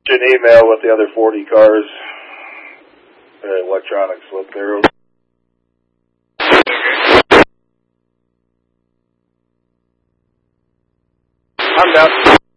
an email with the other 40 cars. Electronic slip there. I'm down.